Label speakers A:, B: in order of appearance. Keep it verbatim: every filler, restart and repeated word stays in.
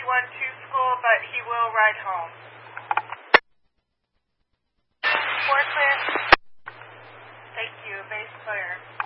A: forty-one to school, but he will ride home. Four clear. Thank you. Base clear.